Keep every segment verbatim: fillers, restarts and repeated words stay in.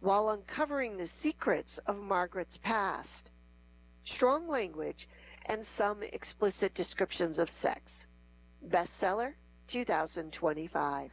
while uncovering the secrets of Margaret's past. Strong language and some explicit descriptions of sex. Bestseller, two thousand twenty-five.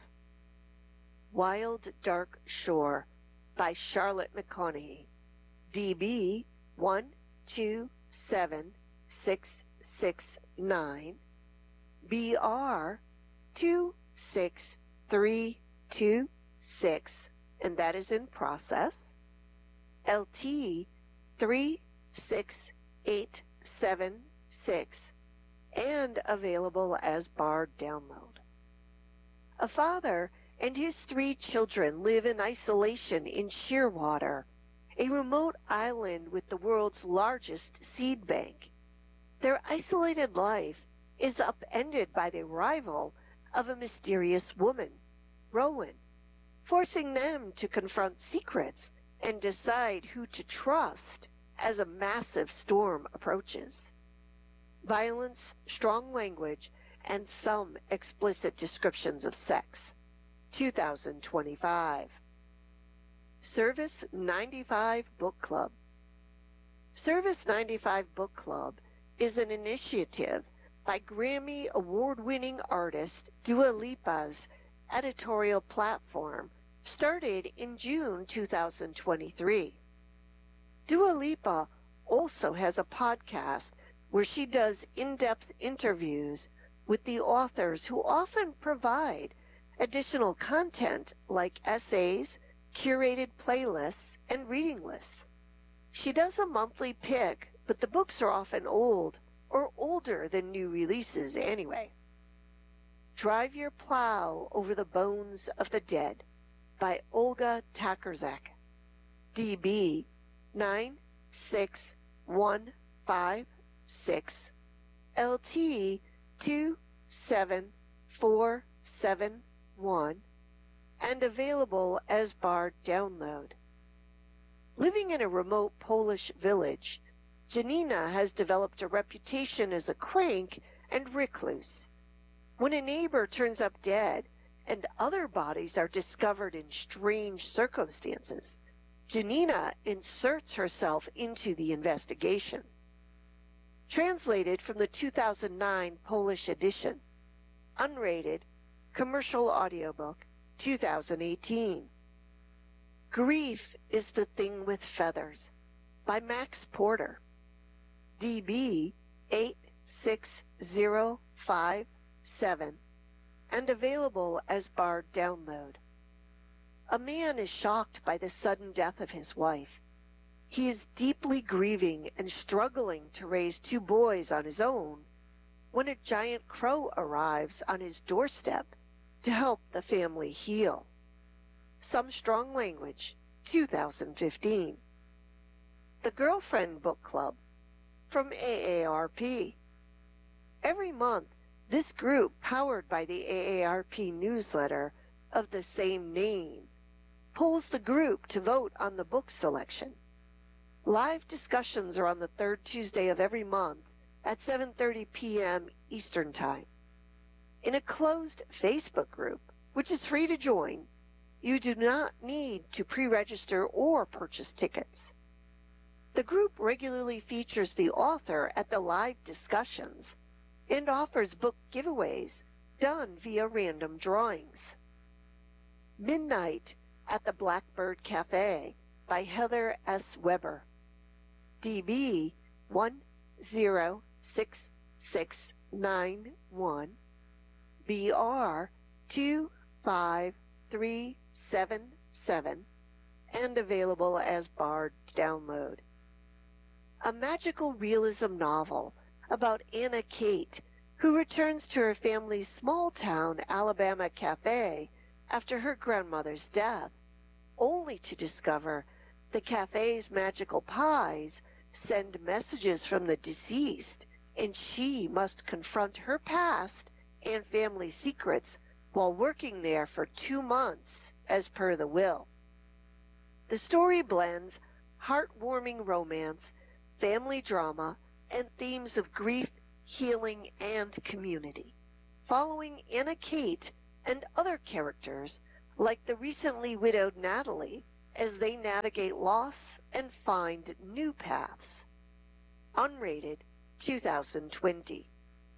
Wild Dark Shore by Charlotte McConaughey. D B one two seven six six nine. B R two six three two six, and that is in process. L T three six eight seven six, and available as barred download. A father and his three children live in isolation in Shearwater, a remote island with the world's largest seed bank. Their isolated life is upended by the arrival of a mysterious woman, Rowan, forcing them to confront secrets and decide who to trust as a massive storm approaches. Violence, strong language, and some explicit descriptions of sex. two thousand twenty-five. Service ninety-five Book Club. Service ninety-five Book Club is an initiative by Grammy award-winning artist Dua Lipa's editorial platform, started in June two thousand twenty-three. Dua Lipa also has a podcast where she does in-depth interviews with the authors who often provide additional content like essays, curated playlists, and reading lists. She does a monthly pick, but the books are often old, or older than new releases anyway. Drive Your Plow Over the Bones of the Dead by Olga Takarzak. D B nine six one five six, L T two seven four seven one, and available as barred download. Living in a remote Polish village, Janina has developed a reputation as a crank and recluse. When a neighbor turns up dead and other bodies are discovered in strange circumstances, Janina inserts herself into the investigation. Translated from the two thousand nine Polish edition. Unrated. Commercial audiobook. two thousand eighteen. Grief is the Thing with Feathers by Max Porter. D B eight six zero five seven, and available as barred download. A man is shocked by the sudden death of his wife. He is deeply grieving and struggling to raise two boys on his own when a giant crow arrives on his doorstep to help the family heal. Some Strong Language, two thousand fifteen. The Girlfriend Book Club from A A R P. Every month, this group, powered by the A A R P newsletter of the same name, polls the group to vote on the book selection. Live discussions are on the third Tuesday of every month at seven thirty p m Eastern Time. In a closed Facebook group, which is free to join, you do not need to pre-register or purchase tickets. The group regularly features the author at the live discussions and offers book giveaways done via random drawings. Midnight at the Blackbird Cafe by Heather S. Weber. D B one zero six six nine one, B R two five three seven seven, and available as barred download. A magical realism novel about Anna Kate, who returns to her family's small-town Alabama cafe after her grandmother's death, only to discover the cafe's magical pies send messages from the deceased, and she must confront her past and family secrets while working there for two months as per the will. The story blends heartwarming romance, family drama, and themes of grief, healing, and community, following Anna Kate and other characters like the recently widowed Natalie as they navigate loss and find new paths. Unrated, two thousand twenty.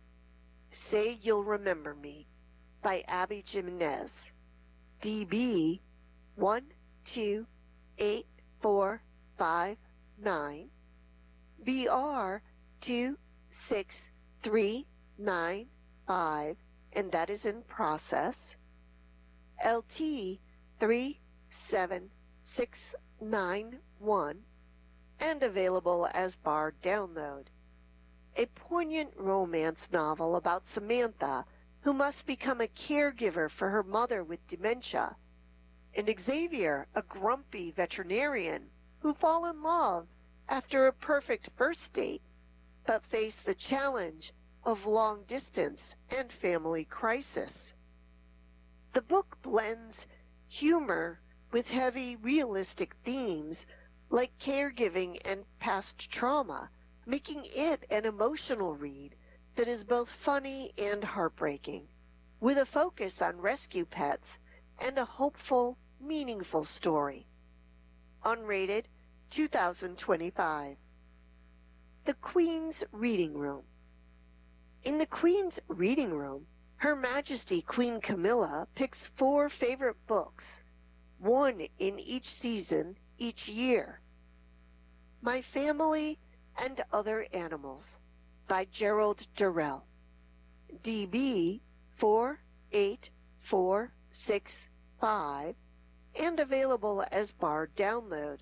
Say You'll Remember Me by Abby Jimenez. D B one two eight four five nine, B R two six three nine five, and that is in process, L T three seven six nine one, and available as Bard download. A poignant romance novel about Samantha, who must become a caregiver for her mother with dementia, and Xavier, a grumpy veterinarian who fall in love after a perfect first date, but face the challenge of long distance and family crisis. The book blends humor with heavy, realistic themes like caregiving and past trauma, making it an emotional read that is both funny and heartbreaking, with a focus on rescue pets and a hopeful, meaningful story. Unrated, two thousand twenty-five. The Queen's Reading Room. In the Queen's Reading Room, Her Majesty Queen Camilla picks four favorite books, one in each season each year. My Family and Other Animals by Gerald Durrell. D B four eight four six five, and available as Bard download.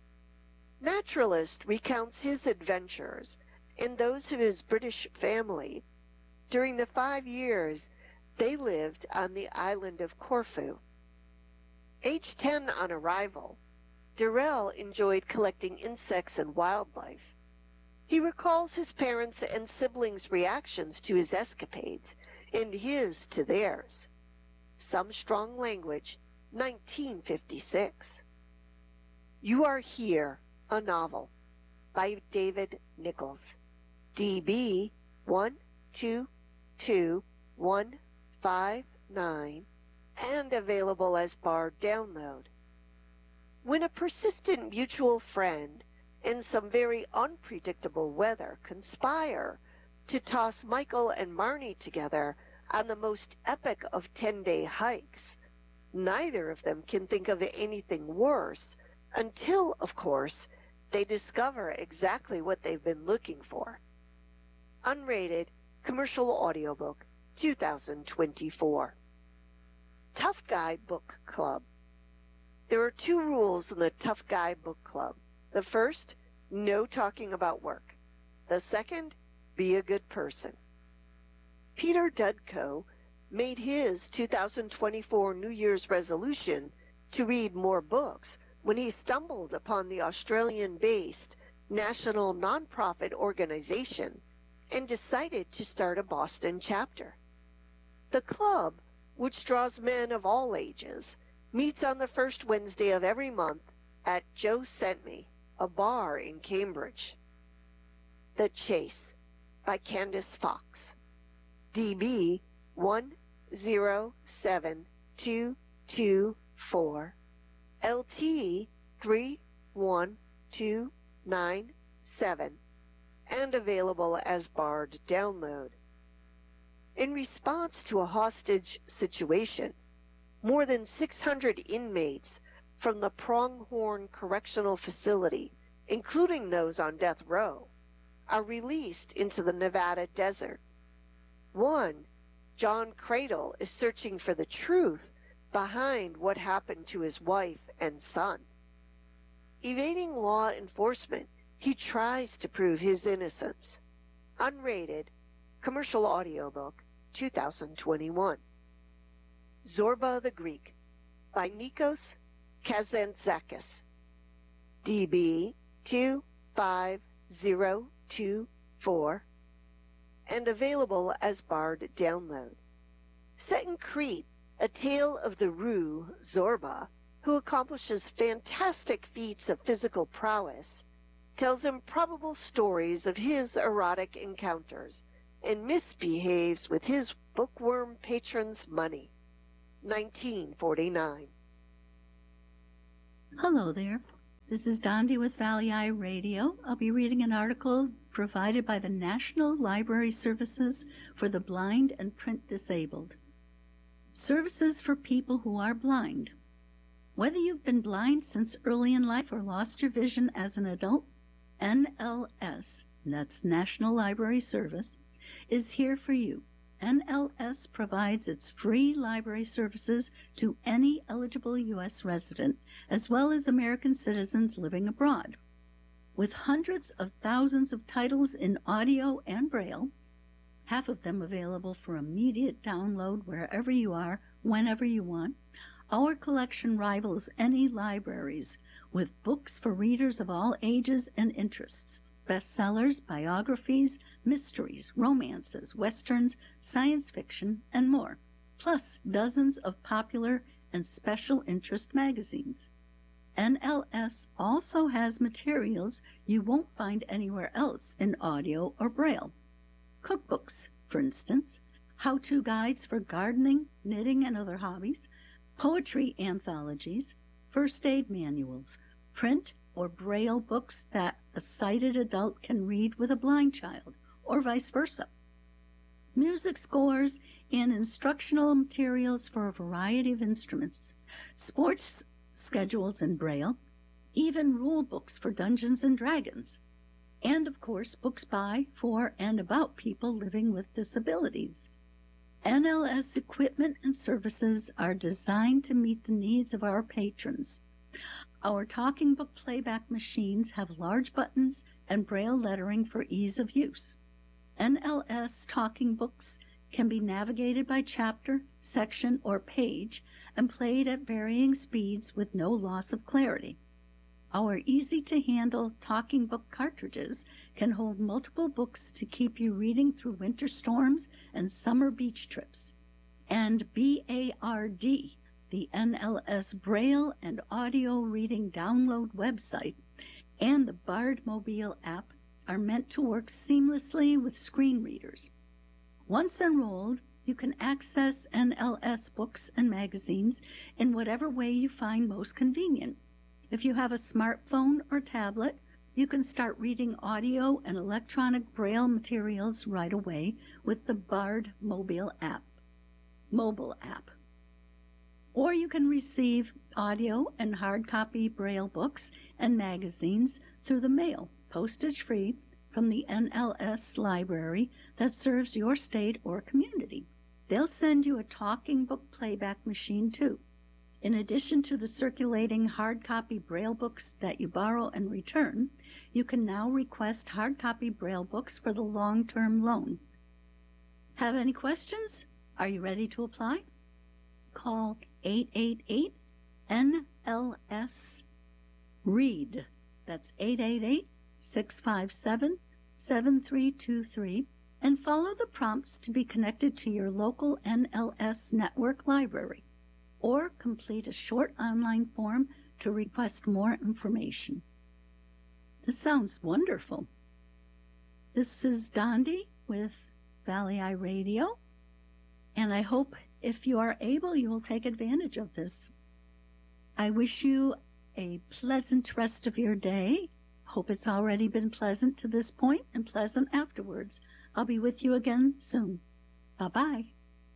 Naturalist recounts his adventures and those of his British family during the five years they lived on the island of Corfu. Age ten on arrival, Durrell enjoyed collecting insects and wildlife. He recalls his parents' and siblings' reactions to his escapades and his to theirs. Some Strong Language, nineteen fifty-six. You Are Here, a Novel by David Nichols. D B one two two one five nine, and available as Bard download. When a persistent mutual friend and some very unpredictable weather conspire to toss Michael and Marnie together on the most epic of ten-day hikes, neither of them can think of anything worse until, of course, they discover exactly what they've been looking for. Unrated Commercial Audiobook, two thousand twenty-four. Tough Guy Book Club. There are two rules in the Tough Guy Book Club. The first, no talking about work. The second, be a good person. Peter Dudko made his two thousand twenty-four New Year's resolution to read more books when he stumbled upon the Australian-based national nonprofit organization and decided to start a Boston chapter. The club, which draws men of all ages, meets on the first Wednesday of every month at Joe Sent Me, a bar in Cambridge. The Chase by Candace Fox. D B one zero seven two two four, L T three one two nine seven, and available as Bard download. In response to a hostage situation, more than six hundred inmates from the Pronghorn Correctional Facility, including those on death row, are released into the Nevada desert. One, John Cradle, is searching for the truth behind what happened to his wife and son. Evading law enforcement, he tries to prove his innocence. Unrated, Commercial Audiobook, two thousand twenty-one. Zorba the Greek by Nikos Kazantzakis. D B two five zero two four, and available as Bard download. Set in Crete, a tale of the Roo, Zorba, who accomplishes fantastic feats of physical prowess, tells improbable stories of his erotic encounters, and misbehaves with his bookworm patron's money. nineteen forty-nine. Hello there. This is Dondi with Valley Eye Radio. I'll be reading an article provided by the National Library Services for the Blind and Print Disabled. Services for people who are blind. Whether you've been blind since early in life or lost your vision as an adult, N L S, that's National Library Service, is here for you. N L S provides its free library services to any eligible U S resident, as well as American citizens living abroad. With hundreds of thousands of titles in audio and braille, half of them available for immediate download wherever you are, whenever you want, our collection rivals any libraries, with books for readers of all ages and interests. Bestsellers, biographies, mysteries, romances, westerns, science fiction, and more, plus dozens of popular and special interest magazines. N L S also has materials you won't find anywhere else in audio or braille. Cookbooks, for instance, how-to guides for gardening, knitting, and other hobbies, poetry anthologies, first aid manuals, print or braille books that a sighted adult can read with a blind child, or vice versa. Music scores and instructional materials for a variety of instruments, sports schedules in braille, even rule books for Dungeons and Dragons, and of course books by, for, and about people living with disabilities. N L S equipment and services are designed to meet the needs of our patrons. Our talking book playback machines have large buttons and braille lettering for ease of use. N L S talking books can be navigated by chapter, section, or page and played at varying speeds with no loss of clarity. Our easy-to-handle talking book cartridges can hold multiple books to keep you reading through winter storms and summer beach trips. And B A R D, the N L S Braille and Audio Reading Download website, and the Bard Mobile app are meant to work seamlessly with screen readers. Once enrolled, you can access N L S books and magazines in whatever way you find most convenient. If you have a smartphone or tablet, you can start reading audio and electronic Braille materials right away with the Bard Mobile app. Mobile app. Or you can receive audio and hard copy Braille books and magazines through the mail, postage-free, from the N L S library that serves your state or community. They'll send you a talking book playback machine too. In addition to the circulating hard copy Braille books that you borrow and return, you can now request hard copy Braille books for the long-term loan. Have any questions? Are you ready to apply? Call eight eight eight N L S READ. That's eight eight eight, six five seven, seven three two three and follow the prompts to be connected to your local N L S network library, or complete a short online form to request more information. This sounds wonderful. This is Dondi with Valley Eye Radio, and I hope if you are able, you will take advantage of this. I wish you a pleasant rest of your day. Hope it's already been pleasant to this point and pleasant afterwards. I'll be with you again soon. Bye-bye.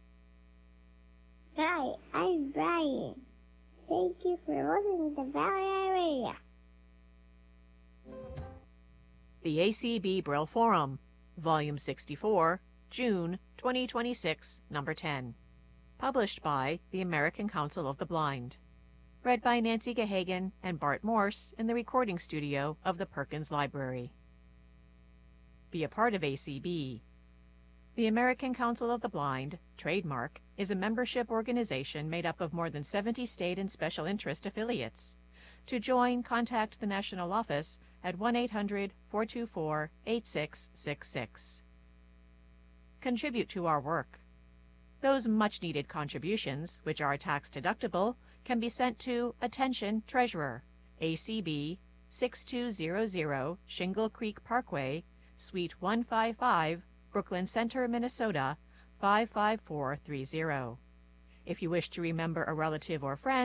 Hi, I'm Brian. Thank you for listening to Valley Eye Radio. The A C B Braille Forum, Volume sixty-four, June twenty twenty-six, Number ten. Published by the American Council of the Blind. Read by Nancy Gahagan and Bart Morse in the recording studio of the Perkins Library. Be a part of A C B. The American Council of the Blind, trademark, is a membership organization made up of more than seventy state and special interest affiliates. To join, contact the national office at one eight hundred, four two four, eight six six six. Contribute to our work. Those much-needed contributions, which are tax-deductible, can be sent to Attention Treasurer, A C B, sixty-two hundred Shingle Creek Parkway, Suite one fifty-five, Brooklyn Center, Minnesota, five five four three zero. If you wish to remember a relative or friend,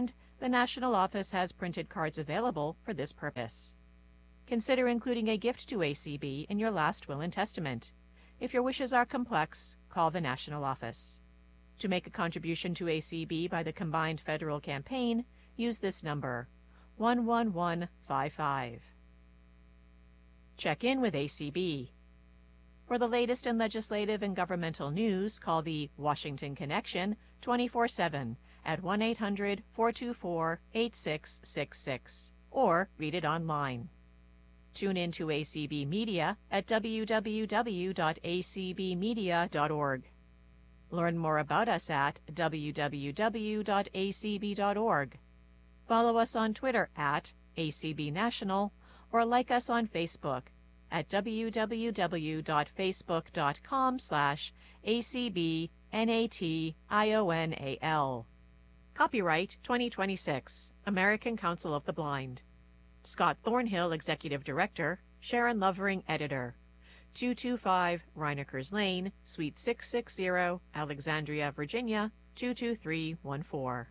The National Office has printed cards available for this purpose. Consider including a gift to A C B in your last will and testament. If your wishes are complex, call the National Office. To make a contribution to A C B by the combined federal campaign, use this number, one one one five five. Check in with A C B. For the latest in legislative and governmental news, call the Washington Connection twenty-four seven at one eight hundred four two four eight six six six, or read it online. Tune in to A C B Media at w w w dot a c b media dot org. Learn more about us at w w w dot a c b dot org. Follow us on Twitter at A C B National, or like us on Facebook at w w w dot facebook dot com slash A C B N A T I O N A L. Copyright twenty twenty-six, American Council of the Blind. Scott Thornhill, Executive Director, Sharon Lovering, Editor. two two five Reinekers Lane, Suite six sixty, Alexandria, Virginia, two two three one four.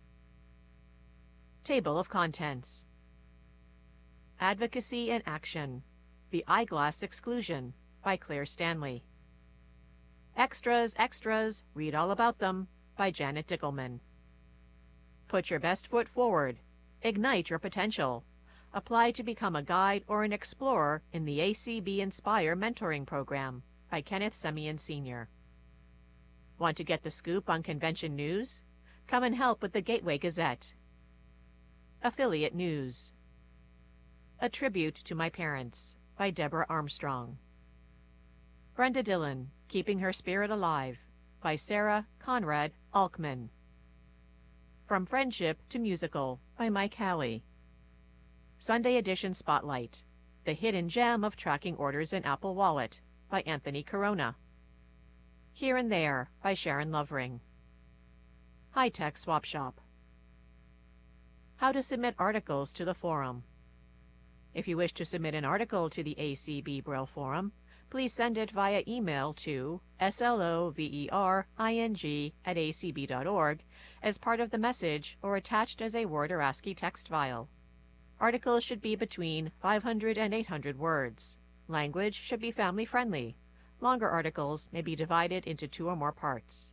Table of Contents. Advocacy in Action. The Eyeglass Exclusion by Claire Stanley. Extras, Extras, Read All About Them by Janet Dickelman. Put Your Best Foot Forward. Ignite Your Potential. Apply to become a guide or an explorer in the A C B Inspire Mentoring Program by Kenneth Semien Senior Want to get the scoop on convention news? Come and help with the Gateway Gazette. Affiliate News. A Tribute to My Parents by Deborah Armstrong. Brenda Dillon, Keeping Her Spirit Alive by Sarah Conrad Alkman. From Friendship to Musical by Mike Halley. Sunday Edition Spotlight, The Hidden Gem of Tracking Orders in Apple Wallet by Anthony Corona. Here and There by Sharon Lovering. High Tech Swap Shop. How to submit articles to the forum. If you wish to submit an article to the A C B Braille Forum, please send it via email to slovering at a c b dot org as part of the message or attached as a Word or ASCII text file. Articles should be between five hundred and eight hundred words. Language should be family-friendly. Longer articles may be divided into two or more parts.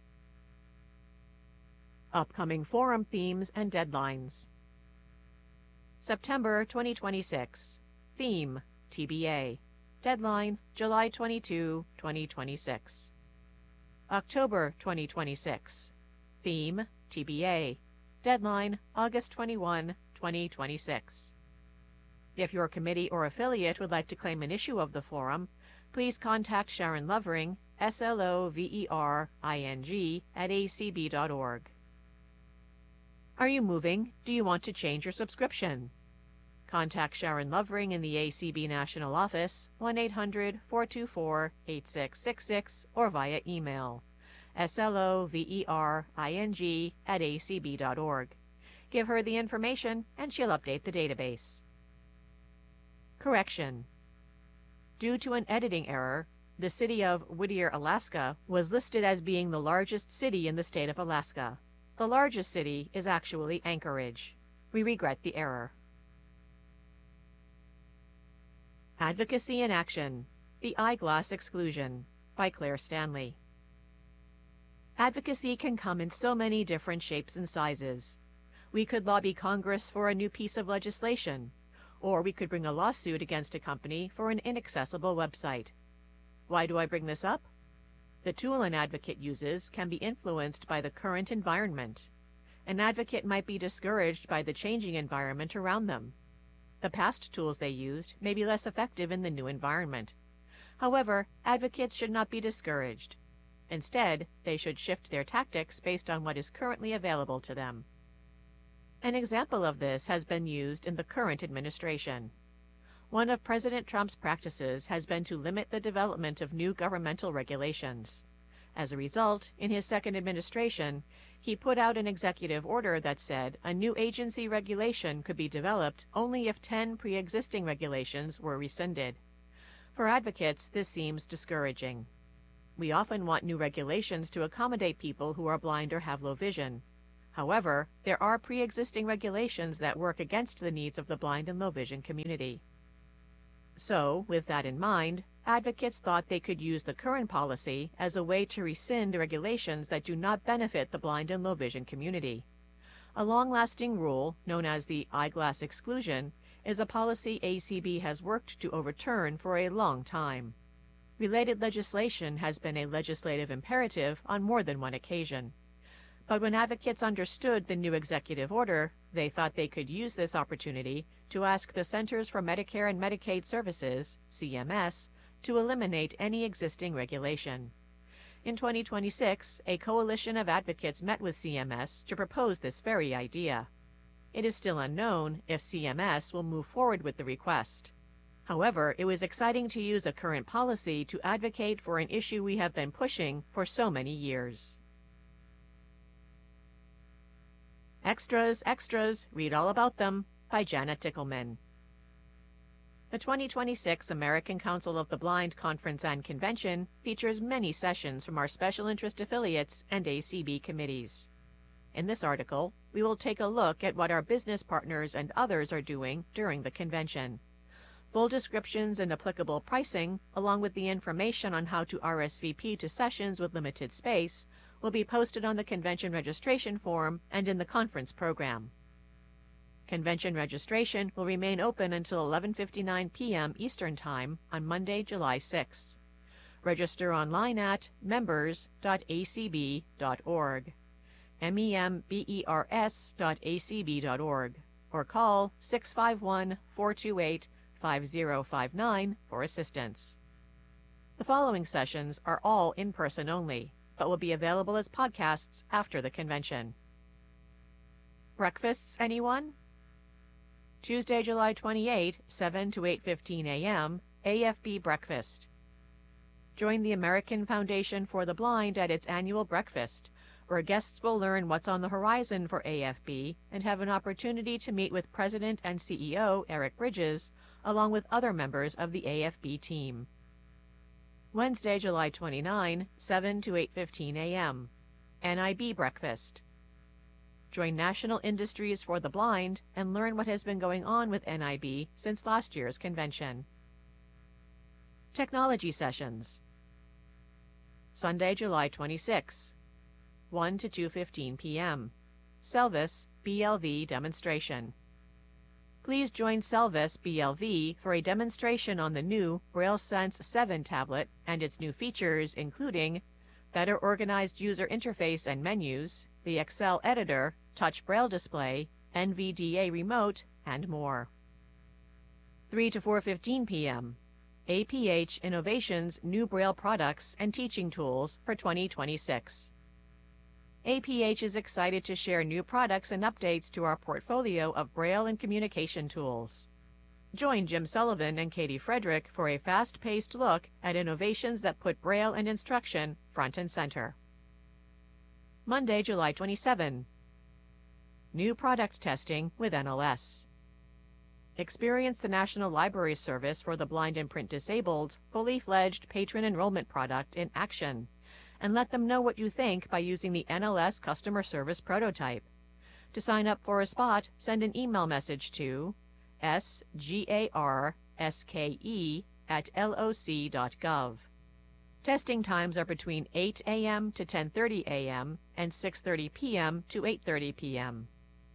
Upcoming forum themes and deadlines. September twenty twenty-six. Theme, T B A. Deadline, July twenty-second, twenty twenty-six. October twenty twenty-six. Theme, T B A. Deadline, August twenty-first, twenty twenty-six. If your committee or affiliate would like to claim an issue of the forum, please contact Sharon Lovering, S L O V E R I N G, at a c b dot org. Are you moving? Do you want to change your subscription? Contact Sharon Lovering in the A C B National Office, one eight hundred four two four eight six six six, or via email, S L O V E R I N G at a c b dot org. Give her the information and she'll update the database. Correction. Due to an editing error, the city of Whittier, Alaska was listed as being the largest city in the state of Alaska. The largest city is actually Anchorage. We regret the error. Advocacy in Action. The Eyeglass Exclusion by Claire Stanley. Advocacy can come in so many different shapes and sizes. We could lobby Congress for a new piece of legislation, or we could bring a lawsuit against a company for an inaccessible website. Why do I bring this up? The tool an advocate uses can be influenced by the current environment. An advocate might be discouraged by the changing environment around them. The past tools they used may be less effective in the new environment. However, advocates should not be discouraged. Instead, they should shift their tactics based on what is currently available to them. An example of this has been used in the current administration. One of President Trump's practices has been to limit the development of new governmental regulations. As a result, in his second administration, he put out an executive order that said a new agency regulation could be developed only if ten pre-existing regulations were rescinded. For advocates, this seems discouraging. We often want new regulations to accommodate people who are blind or have low vision. However, there are pre-existing regulations that work against the needs of the blind and low vision community. So, with that in mind, advocates thought they could use the current policy as a way to rescind regulations that do not benefit the blind and low vision community. A long-lasting rule, known as the eyeglass exclusion, is a policy A C B has worked to overturn for a long time. Related legislation has been a legislative imperative on more than one occasion. But when advocates understood the new executive order, they thought they could use this opportunity to ask the Centers for Medicare and Medicaid Services, C M S, to eliminate any existing regulation. In twenty twenty-six, a coalition of advocates met with C M S to propose this very idea. It is still unknown if C M S will move forward with the request. However, it was exciting to use a current policy to advocate for an issue we have been pushing for so many years. Extras, Extras, Read All About Them by Janet Dickelman. The twenty twenty-six American Council of the Blind Conference and Convention features many sessions from our special interest affiliates and A C B committees. In this article, we will take a look at what our business partners and others are doing during the convention. Full descriptions and applicable pricing, along with the information on how to R S V P to sessions with limited space, will be posted on the convention registration form and in the conference program. Convention registration will remain open until eleven fifty-nine p m Eastern Time on Monday, July sixth. Register online at members dot a c b dot org, M E M B E R S dot A C B dot org, or call six five one, four two eight, five zero five nine for assistance. The following sessions are all in-person only, but will be available as podcasts after the convention. Breakfasts, anyone? Tuesday, July twenty-eighth, seven to eight fifteen a m, A F B Breakfast. Join the American Foundation for the Blind at its annual breakfast, where guests will learn what's on the horizon for A F B and have an opportunity to meet with President and C E O Eric Bridges, along with other members of the A F B team. Wednesday, July twenty-ninth, seven to eight fifteen a m, N I B Breakfast. Join National Industries for the Blind and learn what has been going on with N I B since last year's convention. Technology Sessions. Sunday, July twenty-sixth, one to two fifteen p m Selvis B L V Demonstration. Please join Selvis B L V for a demonstration on the new BrailleSense seven tablet and its new features, including better organized user interface and menus, the Excel editor, touch braille display, N V D A remote, and more. three to four fifteen p m A P H Innovations New Braille Products and Teaching Tools for twenty twenty-six. A P H is excited to share new products and updates to our portfolio of Braille and communication tools. Join Jim Sullivan and Katie Frederick for a fast-paced look at innovations that put Braille and instruction front and center. Monday, July twenty-seventh. New product testing with N L S. Experience the National Library Service for the Blind and Print Disabled fully-fledged patron enrollment product in action, and let them know what you think by using the N L S customer service prototype. To sign up for a spot, send an email message to S G A R S K E at L O C dot gov. Testing times are between eight a m to ten thirty a m and six thirty p m to eight thirty p m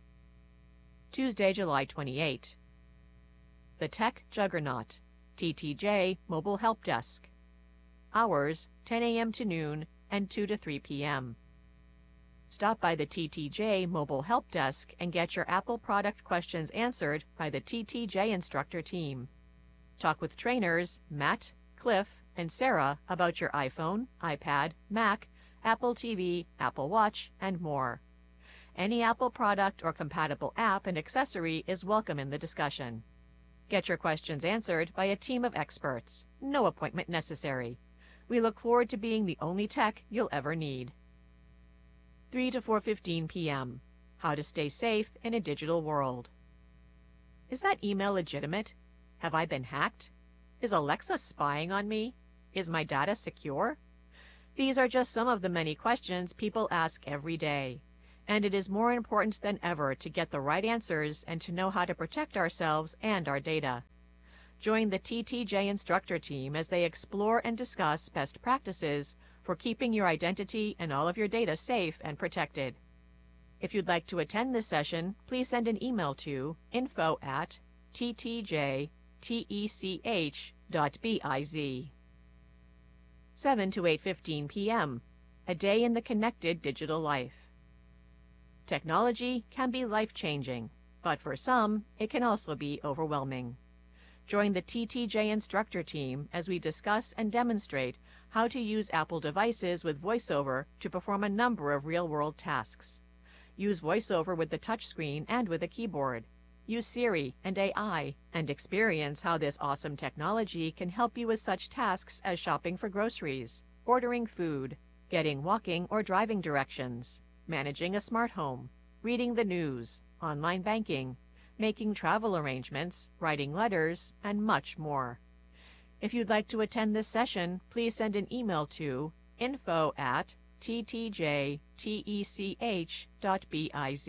Tuesday, July twenty-eighth. The Tech Juggernaut, T T J Mobile Help Desk. Hours, ten a m to noon and two to three p m Stop by the T T J Mobile Help Desk and get your Apple product questions answered by the T T J instructor team. Talk with trainers Matt, Cliff, and Sarah about your iPhone, iPad, Mac, Apple T V, Apple Watch, and more. Any Apple product or compatible app and accessory is welcome in the discussion. Get your questions answered by a team of experts. No appointment necessary. We look forward to being the only tech you'll ever need. three to four fifteen p m How to stay safe in a digital world. Is that email legitimate? Have I been hacked? Is Alexa spying on me? Is my data secure? These are just some of the many questions people ask every day. and it is more important than ever to get the right answers and to know how to protect ourselves and our data. Join the T T J instructor team as they explore and discuss best practices for keeping your identity and all of your data safe and protected. If you'd like to attend this session, please send an email to info at t t j tech dot biz. seven to eight fifteen p m A day in the connected digital life. Technology can be life-changing, but for some, it can also be overwhelming. Join the T T J instructor team as we discuss and demonstrate how to use Apple devices with VoiceOver to perform a number of real-world tasks. Use VoiceOver with the touchscreen and with a keyboard. Use Siri and A I, and experience how this awesome technology can help you with such tasks as shopping for groceries, ordering food, getting walking or driving directions, managing a smart home, reading the news, online banking, making travel arrangements, writing letters, and much more. If you'd like to attend this session, please send an email to info at t t j tech dot biz.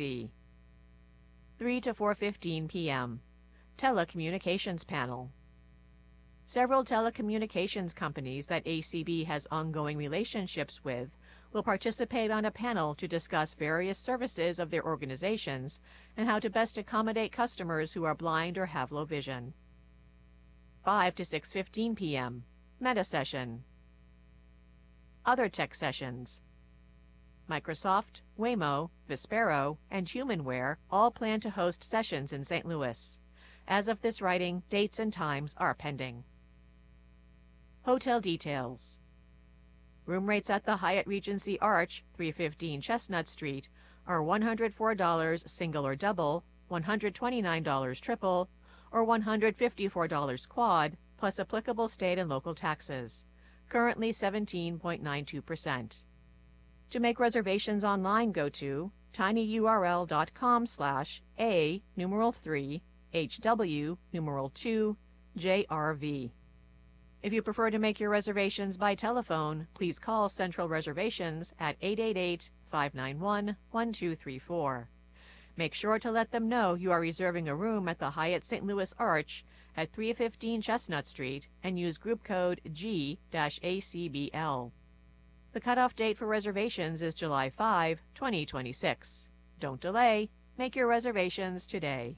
three to four fifteen p m Telecommunications Panel. Several telecommunications companies that A C B has ongoing relationships with will participate on a panel to discuss various services of their organizations and how to best accommodate customers who are blind or have low vision. five to six fifteen p m Meta Session. Other tech sessions. Microsoft, Waymo, Vispero, and Humanware all plan to host sessions in Saint Louis. As of this writing, dates and times are pending. Hotel details. Room rates at the Hyatt Regency Arch, three fifteen Chestnut Street, are one hundred four dollars single or double, one hundred twenty-nine dollars triple, or one hundred fifty-four dollars quad, plus applicable state and local taxes, currently seventeen point nine two percent. To make reservations online, go to tinyurl.com slash a numeral three hw numeral two jrv. If you prefer to make your reservations by telephone, please call Central Reservations at eight eight eight, five nine one, one two three four. Make sure to let them know you are reserving a room at the Hyatt Saint Louis Arch at three fifteen Chestnut Street and use group code G A C B L. The cutoff date for reservations is July fifth, twenty twenty-six. Don't delay. Make your reservations today.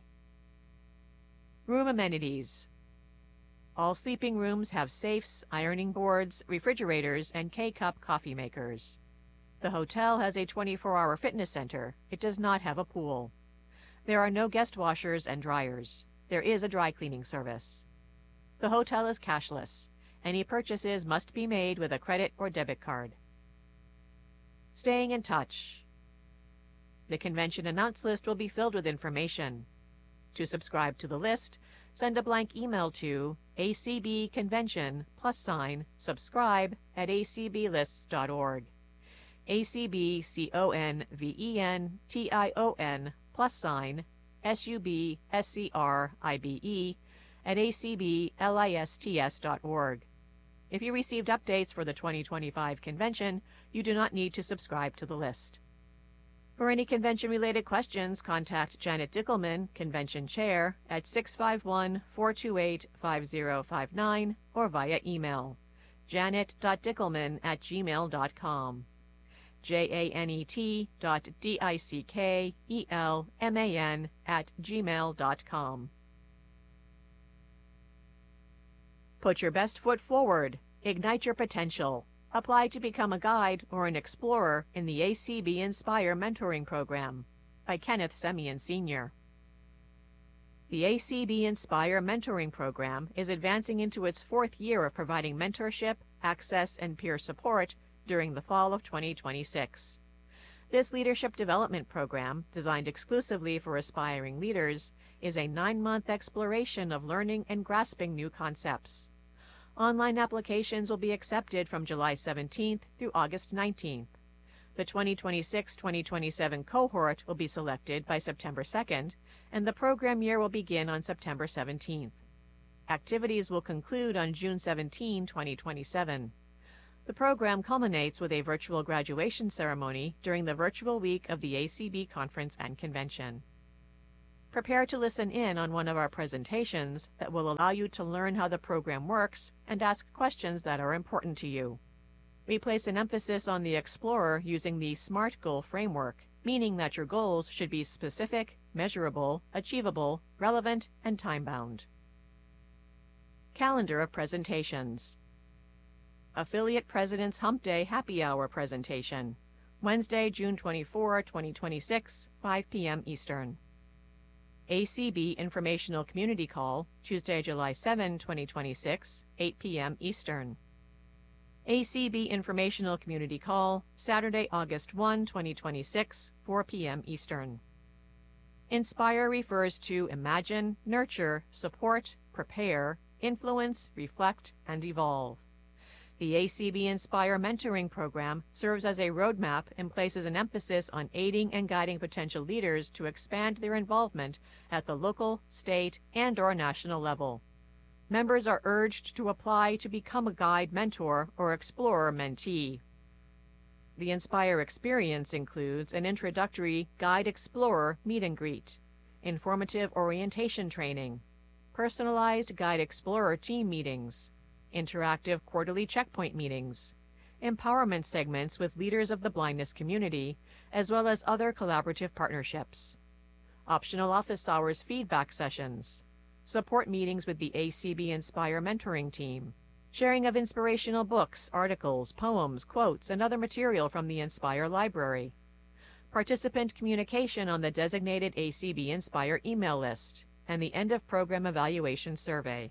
Room amenities. All sleeping rooms have safes, ironing boards, refrigerators, and K-Cup coffee makers. The hotel has a twenty-four hour fitness center. It does not have a pool. There are no guest washers and dryers. There is a dry cleaning service. The hotel is cashless. Any purchases must be made with a credit or debit card. Staying in touch. The convention announce list will be filled with information. To subscribe to the list, send a blank email to acbconvention plus sign subscribe at a c b lists dot org. A C B C O N V E N T I O N plus sign S U B S C R I B E at a c b lists dot org. If you received updates for the twenty twenty-five convention, you do not need to subscribe to the list. For any convention-related questions, contact Janet Dickelman, Convention Chair, at six five one, four two eight, five zero five nine or via email, janet dot dickelman at gmail dot com, J A N E T dot D I C K E L M A N at gmail dot com. Put your best foot forward. Ignite your potential. Apply to become a guide or an explorer in the A C B Inspire Mentoring Program by Kenneth Semien, Senior The A C B Inspire Mentoring Program is advancing into its fourth year of providing mentorship, access, and peer support during the fall of twenty twenty-six. This leadership development program, designed exclusively for aspiring leaders, is a nine-month exploration of learning and grasping new concepts. Online applications will be accepted from July seventeenth through August nineteenth. The twenty twenty-six twenty twenty-seven cohort will be selected by September second, and the program year will begin on September seventeenth. Activities will conclude on June seventeenth, twenty twenty-seven. The program culminates with a virtual graduation ceremony during the virtual week of the A C B Conference and Convention. Prepare to listen in on one of our presentations that will allow you to learn how the program works and ask questions that are important to you. We place an emphasis on the Explorer using the SMART goal framework, meaning that your goals should be specific, measurable, achievable, relevant, and time-bound. Calendar of presentations. Affiliate President's Hump Day Happy Hour presentation, Wednesday, June twenty-fourth, twenty twenty-six, five p m Eastern. A C B Informational Community Call, Tuesday, July seventh, twenty twenty-six, eight p m Eastern. A C B Informational Community Call, Saturday, August first, twenty twenty-six, four p m Eastern. INSPIRE refers to imagine, nurture, support, prepare, influence, reflect, and evolve. The A C B INSPIRE mentoring program serves as a roadmap and places an emphasis on aiding and guiding potential leaders to expand their involvement at the local, state, and/or national level. Members are urged to apply to become a guide mentor or explorer mentee. The INSPIRE experience includes an introductory Guide Explorer meet and greet, informative orientation training, personalized Guide Explorer team meetings, interactive quarterly checkpoint meetings, empowerment segments with leaders of the blindness community, as well as other collaborative partnerships, optional office hours feedback sessions, support meetings with the A C B INSPIRE mentoring team, sharing of inspirational books, articles, poems, quotes, and other material from the INSPIRE library, participant communication on the designated A C B INSPIRE email list, and the end-of-program evaluation survey.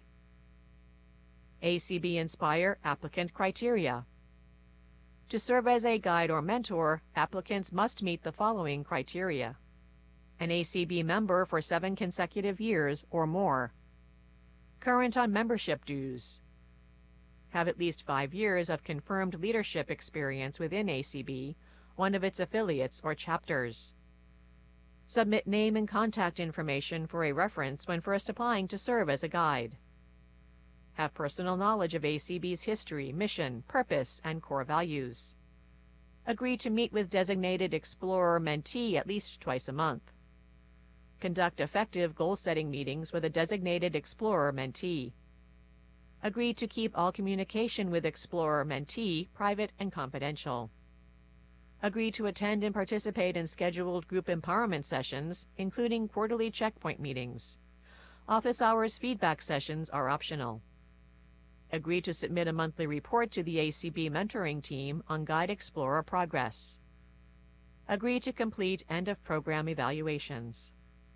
A C B INSPIRE applicant criteria. To serve as a guide or mentor, applicants must meet the following criteria: an A C B member for seven consecutive years or more, current on membership dues, have at least five years of confirmed leadership experience within A C B, one of its affiliates or chapters, submit name and contact information for a reference when first applying to serve as a guide, have personal knowledge of A C B's history, mission, purpose, and core values, agree to meet with designated Explorer mentee at least twice a month, conduct effective goal-setting meetings with a designated Explorer mentee, agree to keep all communication with Explorer mentee private and confidential, agree to attend and participate in scheduled group empowerment sessions, including quarterly checkpoint meetings. Office hours feedback sessions are optional. Agree to submit a monthly report to the A C B mentoring team on Guide Explorer progress. Agree to complete end-of-program evaluations.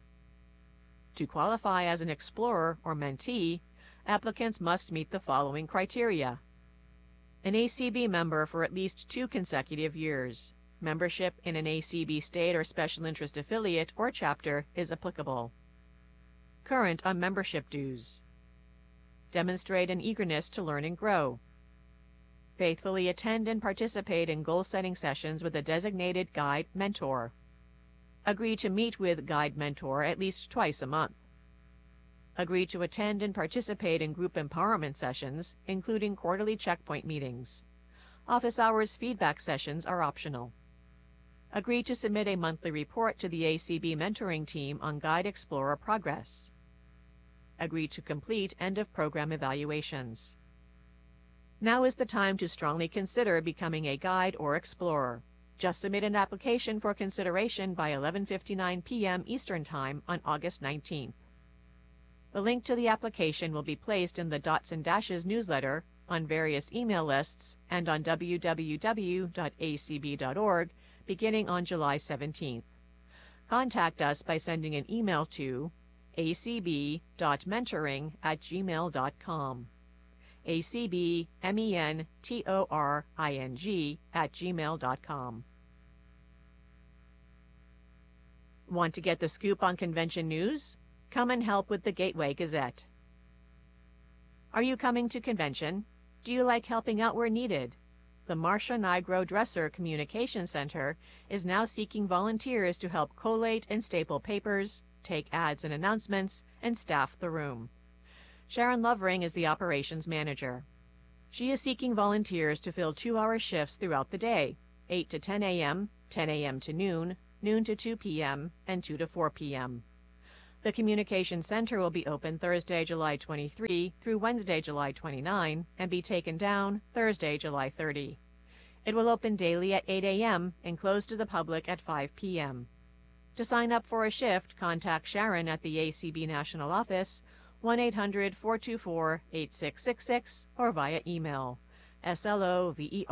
To qualify as an Explorer or mentee, applicants must meet the following criteria: an A C B member for at least two consecutive years. Membership in an A C B state or special interest affiliate or chapter is applicable. Current on membership dues. Demonstrate an eagerness to learn and grow. Faithfully attend and participate in goal-setting sessions with a designated guide mentor. Agree to meet with guide mentor at least twice a month. Agree to attend and participate in group empowerment sessions, including quarterly checkpoint meetings. Office hours feedback sessions are optional. Agree to submit a monthly report to the A C B mentoring team on Guide Explorer progress. Agree to complete end-of-program evaluations. Now is the time to strongly consider becoming a guide or explorer. Just submit an application for consideration by eleven fifty-nine p m Eastern Time on August nineteenth. The link to the application will be placed in the Dots and Dashes newsletter, on various email lists, and on w w w dot a c b dot org beginning on July seventeenth. Contact us by sending an email to a c b dot mentoring at gmail dot com. A C B M E N T O R I N G at gmail dot com. Want to get the scoop on convention news? Come and help with the Gateway Gazette. Are you coming to convention? Do you like helping out where needed? The Marcia Nigro Dresser Communication Center is now seeking volunteers to help collate and staple papers, take ads and announcements, and staff the room. Sharon Lovering is the operations manager. She is seeking volunteers to fill two-hour shifts throughout the day, eight to ten a m, ten a m to noon, noon to two p m, and two to four p m The Communication Center will be open Thursday, July twenty-third through Wednesday, July twenty-ninth, and be taken down Thursday, July thirtieth. It will open daily at eight a m and close to the public at five p m To sign up for a shift, contact Sharon at the A C B National Office, one eight hundred, four two four, eight six six six, or via email, slovering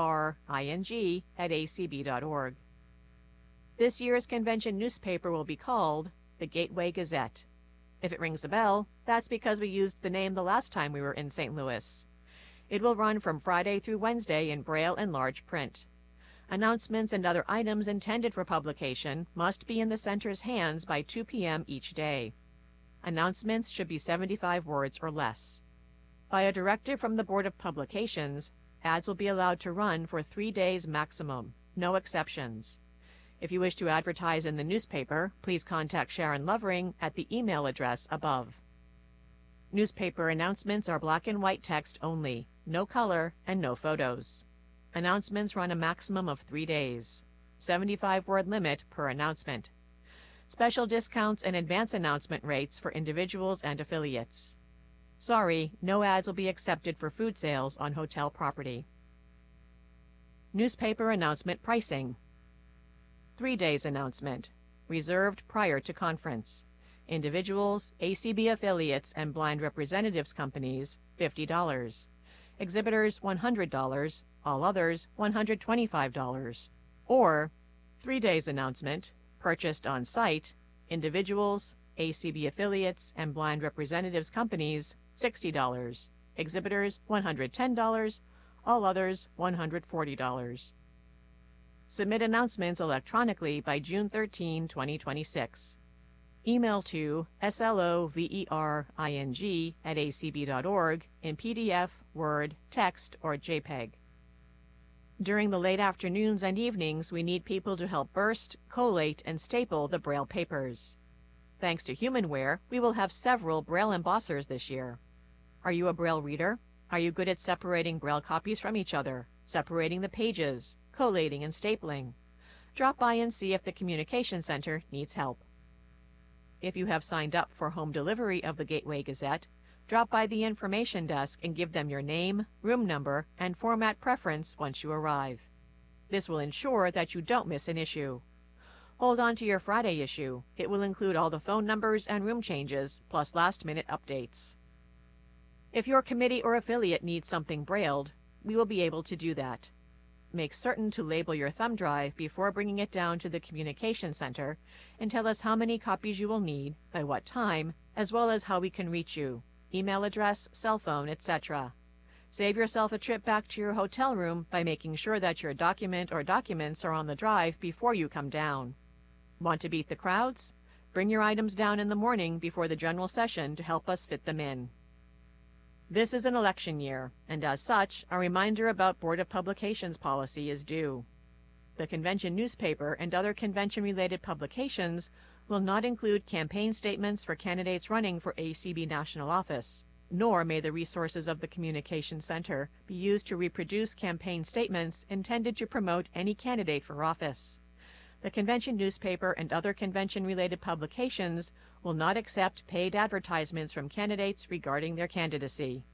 at a c b dot org. This year's convention newspaper will be called the Gateway Gazette. If it rings a bell, that's because we used the name the last time we were in Saint Louis. It will run from Friday through Wednesday in Braille and large print. Announcements and other items intended for publication must be in the center's hands by two p m each day. Announcements should be seventy-five words or less. By a directive from the Board of Publications, ads will be allowed to run for three days maximum, no exceptions. If you wish to advertise in the newspaper, please contact Sharon Lovering at the email address above. Newspaper announcements are black and white text only, no color and no photos. Announcements run a maximum of three days. seventy-five word limit per announcement. Special discounts and advance announcement rates for individuals and affiliates. Sorry, no ads will be accepted for food sales on hotel property. Newspaper announcement pricing. Three days announcement. Reserved prior to conference. Individuals, A C B affiliates, and blind representatives companies, fifty dollars. Exhibitors, one hundred dollars. All others, one hundred twenty-five dollars. Or, three days announcement, purchased on site, individuals, A C B affiliates, and blind representatives companies, sixty dollars. Exhibitors, one hundred ten dollars. All others, one hundred forty dollars. Submit announcements electronically by June thirteenth, twenty twenty-six. Email to slovering at a c b dot org in P D F, Word, text, or JPEG. During the late afternoons and evenings, we need people to help burst, collate, and staple the Braille papers. Thanks to Humanware, we will have several Braille embossers this year. Are you a Braille reader? Are you good at separating Braille copies from each other, separating the pages, collating and stapling? Drop by and see if the Communication Center needs help. If you have signed up for home delivery of the Gateway Gazette, drop by the information desk and give them your name, room number, and format preference once you arrive. This will ensure that you don't miss an issue. Hold on to your Friday issue. It will include all the phone numbers and room changes, plus last-minute updates. If your committee or affiliate needs something brailled, we will be able to do that. Make certain to label your thumb drive before bringing it down to the Communication Center and tell us how many copies you will need, by what time, as well as how we can reach you, email address, cell phone, et cetera. Save yourself a trip back to your hotel room by making sure that your document or documents are on the drive before you come down. Want to beat the crowds? Bring your items down in the morning before the general session to help us fit them in. This is an election year, and as such, a reminder about Board of Publications policy is due. The convention newspaper and other convention-related publications will not include campaign statements for candidates running for A C B national office, nor may the resources of the Communication Center be used to reproduce campaign statements intended to promote any candidate for office. The convention newspaper and other convention-related publications will not accept paid advertisements from candidates regarding their candidacy.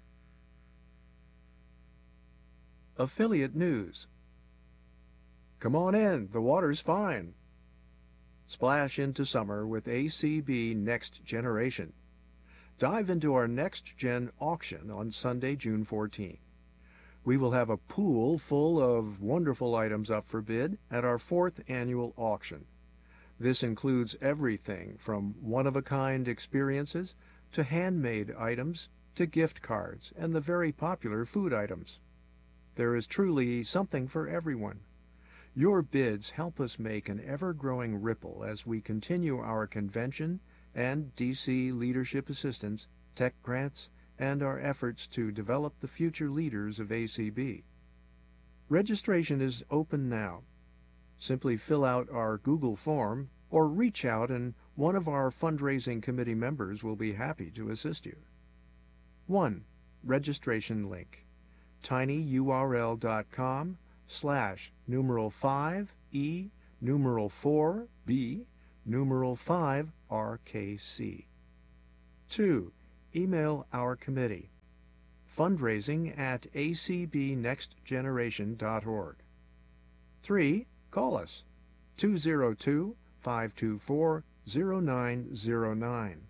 Affiliate news. Come on in, the water's fine. Splash into summer with A C B Next Generation. Dive into our Next Gen auction on Sunday, June fourteenth. We will have a pool full of wonderful items up for bid at our fourth annual auction. This includes everything from one-of-a-kind experiences to handmade items to gift cards and the very popular food items. There is truly something for everyone. Your bids help us make an ever-growing ripple as we continue our convention and D C leadership assistance, tech grants, and our efforts to develop the future leaders of A C B. Registration is open now. Simply fill out our Google form or reach out and one of our fundraising committee members will be happy to assist you. one. Registration link. tinyurl.com slash numeral 5e numeral 4b numeral 5 rkc. two. Email our committee, fundraising at a c b next generation dot org. three. Call us, two oh two, five two four, oh nine oh nine.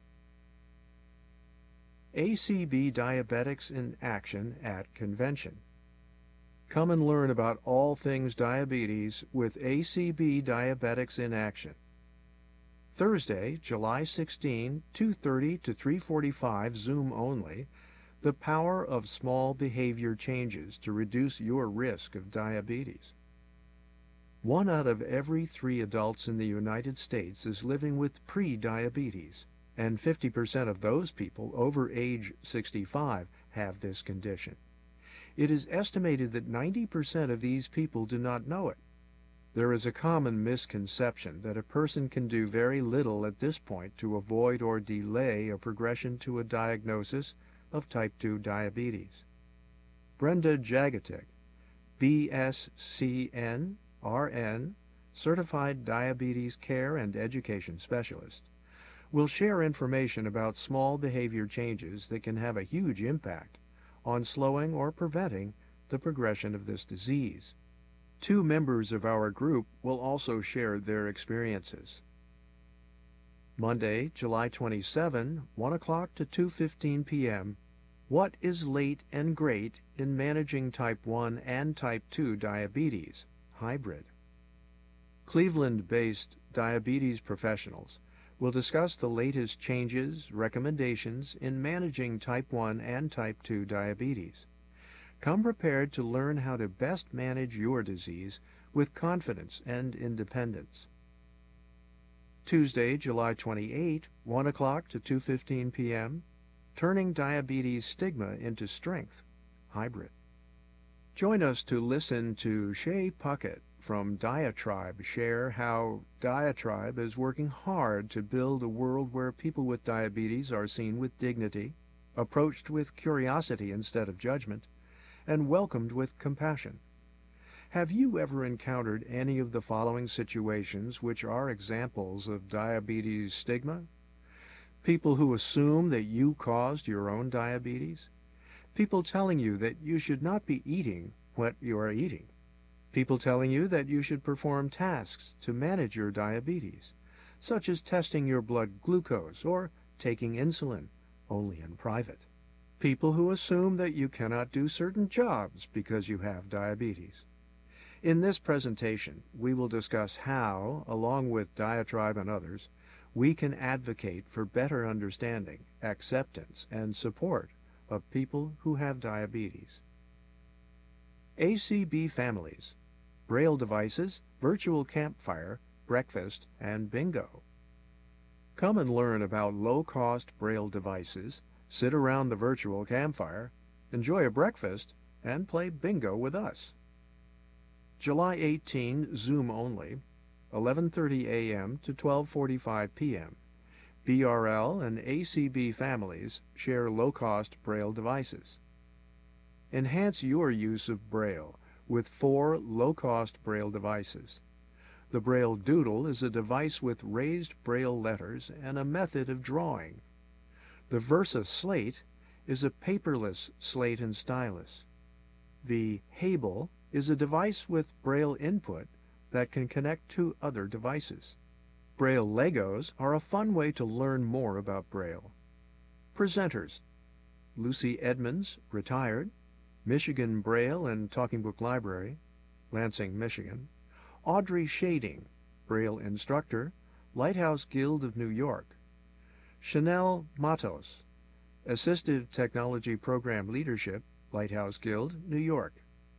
A C B Diabetics in Action at Convention. Come and learn about all things diabetes with A C B Diabetics in Action. Thursday, July sixteenth, two thirty to three forty-five, Zoom only, the power of small behavior changes to reduce your risk of diabetes. One out of every three adults in the United States is living with pre-diabetes, and fifty percent of those people over age sixty-five have this condition. It is estimated that ninety percent of these people do not know it. There is a common misconception that a person can do very little at this point to avoid or delay a progression to a diagnosis of type two diabetes. Brenda Jagatic, B S C N R N, Certified Diabetes Care and Education Specialist, will share information about small behavior changes that can have a huge impact on slowing or preventing the progression of this disease. Two members of our group will also share their experiences. Monday, July twenty-seventh, one o'clock to two fifteen p m What is late and great in managing type one and type two diabetes, hybrid? Cleveland-based diabetes professionals will discuss the latest changes, recommendations in managing type one and type two diabetes. Come prepared to learn how to best manage your disease with confidence and independence. Tuesday, July twenty-eighth, one o'clock to two fifteen p m Turning Diabetes Stigma into Strength, hybrid. Join us to listen to Shay Puckett from Diatribe share how Diatribe is working hard to build a world where people with diabetes are seen with dignity, approached with curiosity instead of judgment, and welcomed with compassion. Have you ever encountered any of the following situations which are examples of diabetes stigma? People who assume that you caused your own diabetes. People telling you that you should not be eating what you are eating. People telling you that you should perform tasks to manage your diabetes, such as testing your blood glucose or taking insulin, only in private. People who assume that you cannot do certain jobs because you have diabetes. In this presentation, we will discuss how, along with Diatribe and others, we can advocate for better understanding, acceptance, and support of people who have diabetes. A C B families, Braille devices, virtual campfire, breakfast, and bingo. Come and learn about low-cost Braille devices, sit around the virtual campfire, enjoy a breakfast, and play bingo with us. July eighteenth, Zoom only, eleven thirty a m to twelve forty-five p m B R L and A C B families share low-cost Braille devices. Enhance your use of Braille with four low-cost Braille devices. The Braille Doodle is a device with raised Braille letters and a method of drawing. The Versa Slate is a paperless slate and stylus. The Hable is a device with Braille input that can connect to other devices. Braille Legos are a fun way to learn more about Braille. Presenters: Lucy Edmonds, retired, Michigan Braille and Talking Book Library, Lansing, Michigan. Audrey Shading, Braille instructor, Lighthouse Guild of New York. Chanel Matos, Assistive Technology Program Leadership, Lighthouse Guild, New York.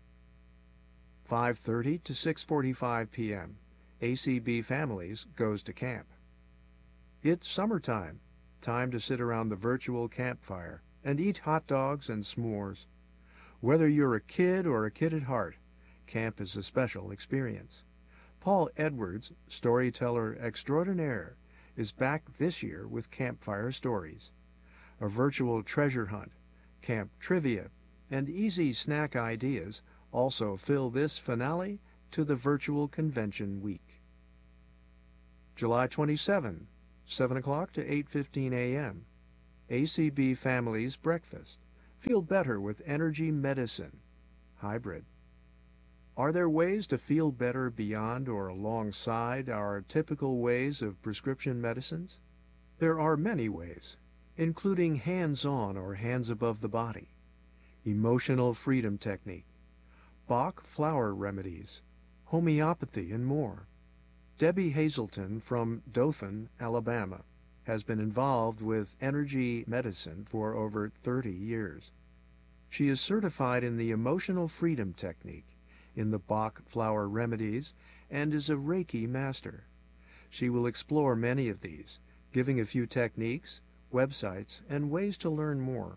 five thirty to six forty-five p m A C B Families goes to camp. It's summertime, time to sit around the virtual campfire and eat hot dogs and s'mores. Whether you're a kid or a kid at heart, camp is a special experience. Paul Edwards, storyteller extraordinaire, is back this year with Campfire Stories, a virtual treasure hunt, camp trivia, and easy snack ideas also fill this finale to the virtual convention week. July twenty-seventh, seven o'clock to eight fifteen a m A C B Families Breakfast. Feel better with Energy Medicine Hybrid. Are there ways to feel better beyond or alongside our typical ways of prescription medicines? There are many ways, including hands-on or hands above the body, emotional freedom technique, Bach flower remedies, homeopathy, and more. Debbie Hazelton from Dothan, Alabama, has been involved with energy medicine for over thirty years. She is certified in the emotional freedom technique, in the Bach flower remedies, and is a Reiki master. She will explore many of these, giving a few techniques, websites, and ways to learn more.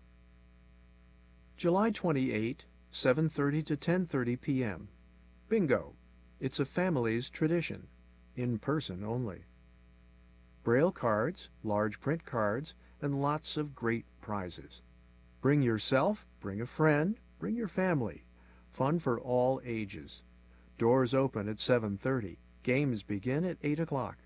July twenty-eighth, seven thirty to ten thirty p m Bingo. It's a family's tradition, in person only. Braille cards, large print cards, and lots of great prizes. Bring yourself, bring a friend, bring your family. Fun for all ages. Doors open at seven thirty. Games begin at eight o'clock.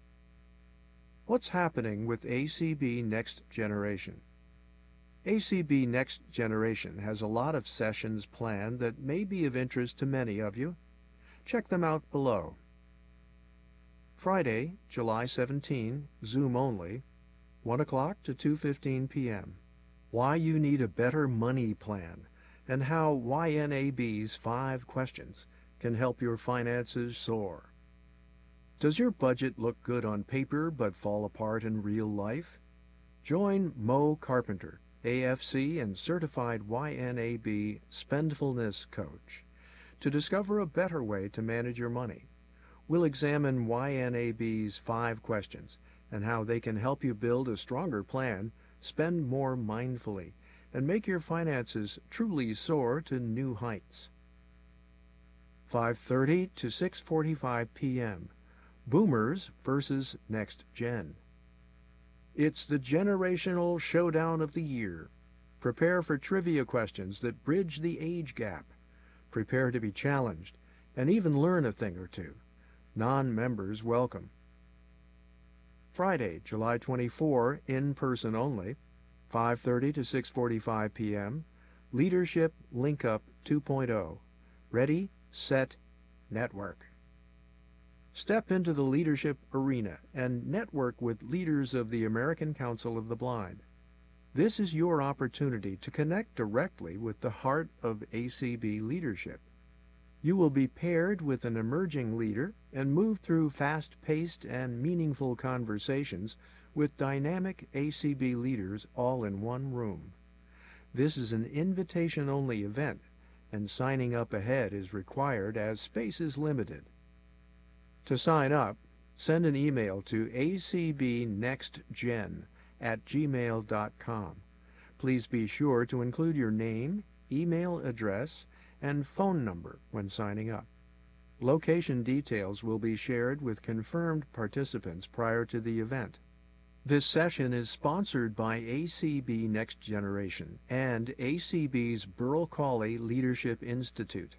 What's happening with A C B Next Generation? A C B Next Generation has a lot of sessions planned that may be of interest to many of you. Check them out below. Friday, July seventeenth, Zoom only, one o'clock to two fifteen p m Why you need a better money plan and how Y N A B's five questions can help your finances soar. Does your budget look good on paper but fall apart in real life? Join Mo Carpenter, A F C and certified Y N A B spendfulness coach, to discover a better way to manage your money. We'll examine Y N A B's five questions and how they can help you build a stronger plan, spend more mindfully, and make your finances truly soar to new heights. five thirty to six forty-five p m Boomers versus Next Gen. It's the generational showdown of the year. Prepare for trivia questions that bridge the age gap. Prepare to be challenged and even learn a thing or two. Non-members welcome. Friday, July twenty-fourth, in person only, five thirty to six forty-five p m Leadership Link Up two point oh. Ready, set, network. Step into the leadership arena and network with leaders of the American Council of the Blind. This is your opportunity to connect directly with the heart of A C B leadership. You will be paired with an emerging leader and move through fast-paced and meaningful conversations with dynamic A C B leaders all in one room. This is an invitation-only event, and signing up ahead is required as space is limited. To sign up, send an email to a c b next gen at gmail dot com. Please be sure to include your name, email address, and phone number when signing up. Location details will be shared with confirmed participants prior to the event. This session is sponsored by A C B Next Generation and A C B's Burl Cawley Leadership Institute.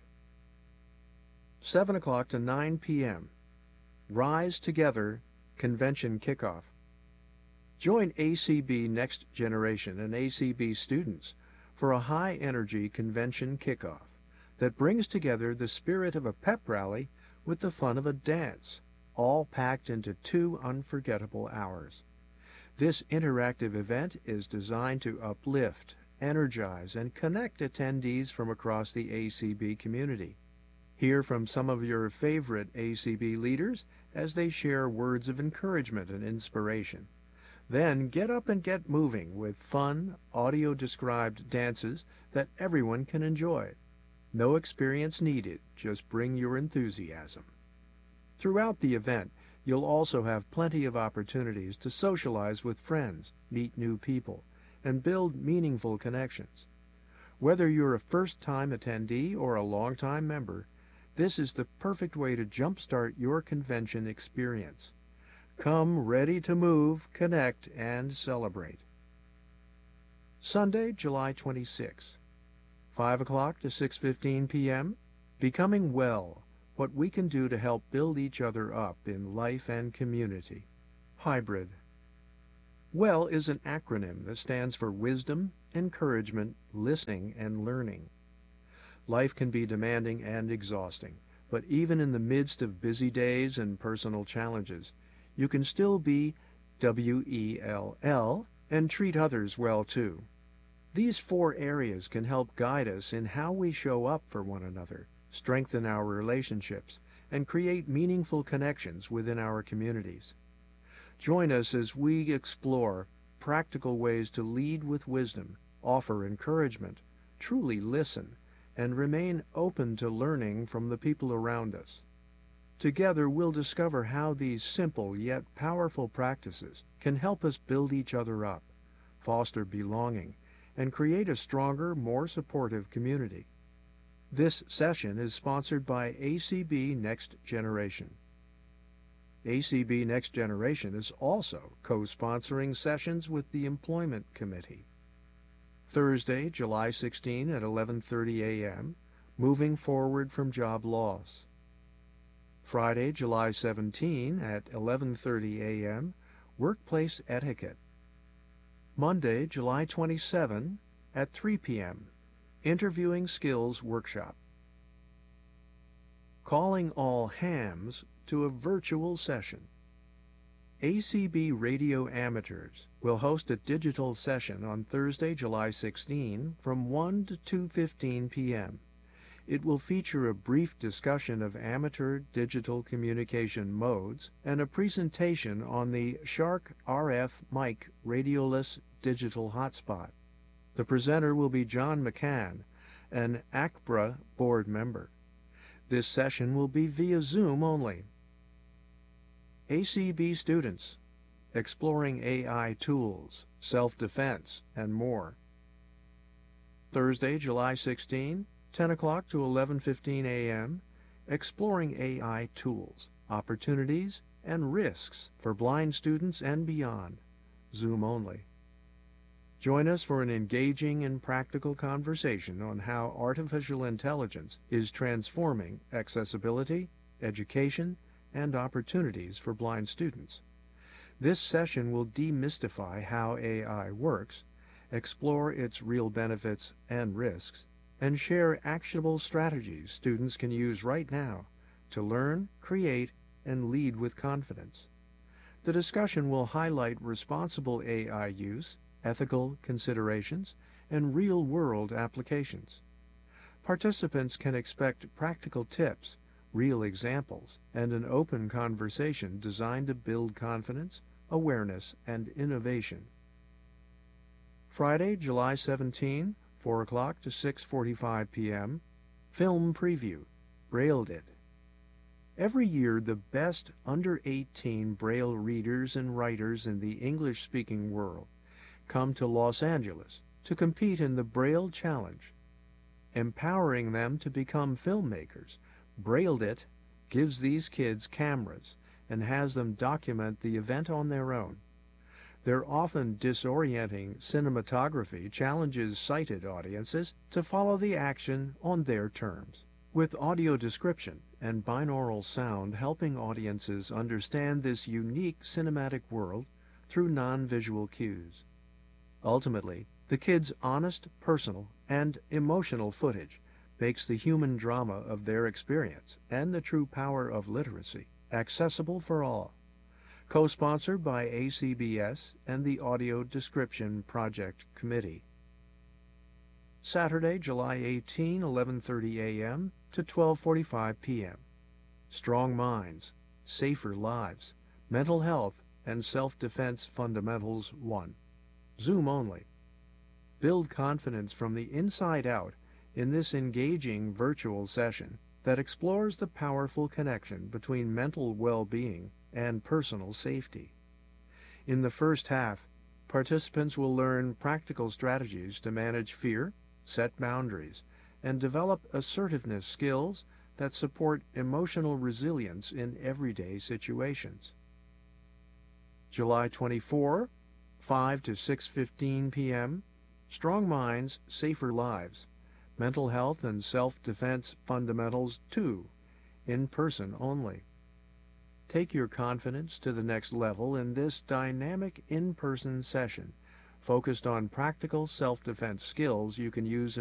seven o'clock to nine p m Rise Together Convention Kickoff. Join A C B Next Generation and A C B students for a high-energy convention kickoff that brings together the spirit of a pep rally with the fun of a dance, all packed into two unforgettable hours. This interactive event is designed to uplift, energize, and connect attendees from across the A C B community. Hear from some of your favorite A C B leaders as they share words of encouragement and inspiration. Then get up and get moving with fun, audio-described dances that everyone can enjoy. No experience needed, just bring your enthusiasm. Throughout the event, you'll also have plenty of opportunities to socialize with friends, meet new people, and build meaningful connections. Whether you're a first-time attendee or a long-time member, this is the perfect way to jumpstart your convention experience. Come ready to move, connect, and celebrate. Sunday, July twenty-sixth, five o'clock to six fifteen p m, Becoming Well, What We Can Do to Help Build Each Other Up in Life and Community. Hybrid. WELL is an acronym that stands for Wisdom, Encouragement, Listening, and Learning. Life can be demanding and exhausting, but even in the midst of busy days and personal challenges, you can still be W E L L and treat others well too. These four areas can help guide us in how we show up for one another, strengthen our relationships, and create meaningful connections within our communities. Join us as we explore practical ways to lead with wisdom, offer encouragement, truly listen, and remain open to learning from the people around us. Together we'll discover how these simple yet powerful practices can help us build each other up, foster belonging, and create a stronger, more supportive community. This session is sponsored by A C B Next Generation. A C B Next Generation is also co-sponsoring sessions with the Employment Committee. Thursday, July sixteenth at eleven thirty a m, Moving Forward from Job Loss. Friday, July seventeenth at eleven thirty a m, Workplace Etiquette. Monday, July twenty-seventh at three p m, Interviewing Skills Workshop. Calling all hams to a virtual session. A C B Radio Amateurs will host a digital session on Thursday, July sixteenth from one to two fifteen p m It will feature a brief discussion of amateur digital communication modes and a presentation on the Shark R F mic radioless digital hotspot. The presenter will be John McCann, an A C B R A board member. This session will be via Zoom only. A C B students, exploring A I tools, self-defense, and more. Thursday, July sixteenth, ten o'clock to eleven fifteen a m, exploring A I tools, opportunities, and risks for blind students and beyond, Zoom only. Join us for an engaging and practical conversation on how artificial intelligence is transforming accessibility, education, and opportunities for blind students. This session will demystify how A I works, explore its real benefits and risks, and share actionable strategies students can use right now to learn, create, and lead with confidence. The discussion will highlight responsible A I use, ethical considerations, and real-world applications. Participants can expect practical tips, real examples, and an open conversation designed to build confidence, awareness, and innovation. Friday, July seventeenth, four o'clock to six forty-five p m, Film Preview, Brailled It. Every year, the best under eighteen Braille readers and writers in the English-speaking world come to Los Angeles to compete in the Braille Challenge. Empowering them to become filmmakers, Brailled It gives these kids cameras and has them document the event on their own. Their often disorienting cinematography challenges sighted audiences to follow the action on their terms, with audio description and binaural sound helping audiences understand this unique cinematic world through non-visual cues. Ultimately, the kids' honest, personal, and emotional footage makes the human drama of their experience and the true power of literacy accessible for all. Co-sponsored by A C B S and the Audio Description Project Committee. Saturday, July eighteenth, eleven thirty a m to twelve forty-five p m Strong Minds, Safer Lives, Mental Health and Self-Defense Fundamentals one. Zoom only. Build confidence from the inside out in this engaging virtual session that explores the powerful connection between mental well-being and personal safety. In the first half, participants will learn practical strategies to manage fear, set boundaries, and develop assertiveness skills that support emotional resilience in everyday situations. July twenty-fourth, five to six fifteen p m, Strong Minds, Safer Lives, Mental Health and Self-Defense Fundamentals two, in person only. Take your confidence to the next level in this dynamic in-person session, focused on practical self-defense skills you can use in